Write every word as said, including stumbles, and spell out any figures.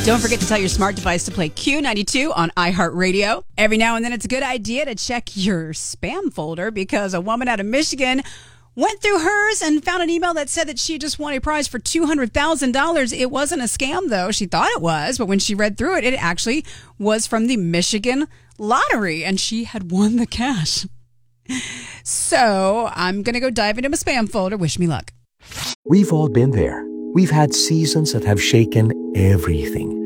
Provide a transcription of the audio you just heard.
Don't forget to tell your smart device to play Q ninety-two on iHeartRadio. Every now and then it's a good idea to check your spam folder because a woman out of Michigan went through hers and found an email that said that she just won a prize for two hundred thousand dollars. It wasn't a scam, though. She thought it was, but when she read through it, it actually was from the Michigan lottery, and she had won the cash. So I'm going to go dive into my spam folder. Wish me luck. We've all been there. We've had seasons that have shaken everything.